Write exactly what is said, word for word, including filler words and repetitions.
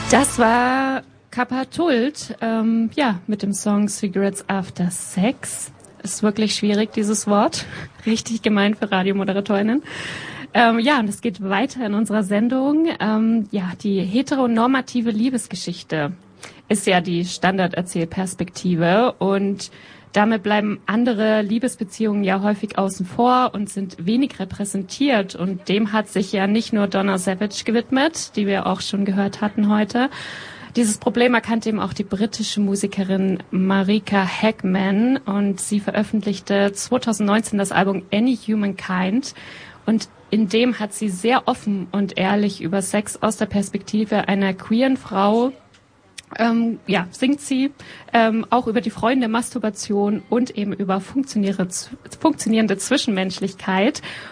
Das war Kappa Tult, ähm, ja, mit dem Song Cigarettes After Sex. Ist wirklich schwierig, dieses Wort. Richtig gemein für Radiomoderatorinnen. Ähm, ja, und es geht weiter in unserer Sendung. Ähm, ja, die heteronormative Liebesgeschichte ist ja die Standarderzählperspektive und damit bleiben andere Liebesbeziehungen ja häufig außen vor und sind wenig repräsentiert. Und dem hat sich ja nicht nur Donna Savage gewidmet, die wir auch schon gehört hatten heute. Dieses Problem erkannte eben auch die britische Musikerin Marika Hackman und sie veröffentlichte zwanzig neunzehn das Album Any Humankind. Und in dem hat sie sehr offen und ehrlich über Sex aus der Perspektive einer queeren Frau Ähm, ja, singt sie ähm, auch über die Freuden der Masturbation und eben über funktionierende, funktionierende Zwischenmenschlichkeit.